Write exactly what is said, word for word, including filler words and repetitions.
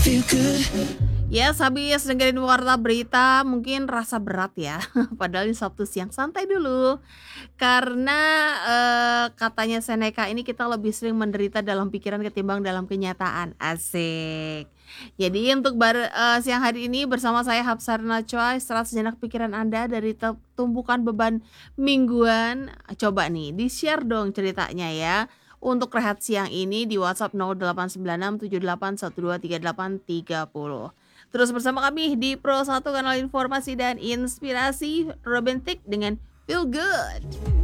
Feel good. Yes, habis dengerin warta berita mungkin rasa berat ya. Padahal ini Sabtu siang, santai dulu. Karena, eee, katanya Seneca ini kita lebih sering menderita dalam pikiran ketimbang dalam kenyataan, asik. Jadi untuk bar eee, siang hari ini bersama saya Hapsara Nachwa, istirahat sejenak pikiran Anda dari te tumpukan beban mingguan. Coba nih di-share dong ceritanya ya, untuk rehat siang ini di WhatsApp nol delapan sembilan enam tujuh delapan satu dua tiga delapan tiga nol. Terus bersama kami di Pro satu kanal informasi dan inspirasi Robentik dengan Feel Good.